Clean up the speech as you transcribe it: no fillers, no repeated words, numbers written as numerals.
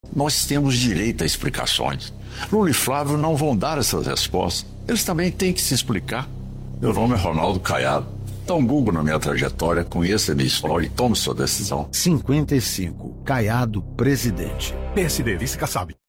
Nós temos direito a explicações. Lula e Flávio não vão dar essas respostas. Eles também têm que se explicar. Meu nome é Ronaldo Caiado. Dá um Google na minha trajetória, conheça a minha história e tome sua decisão. 55. Caiado, presidente. PSD, vice Kassab.